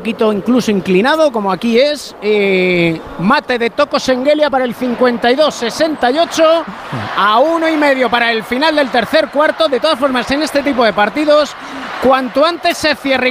poquito incluso inclinado, como aquí es. Mate de Toko Sengelia para el 52-68, a 1,5 para el final del tercer cuarto. De todas formas, en este tipo de partidos, cuanto antes se cierre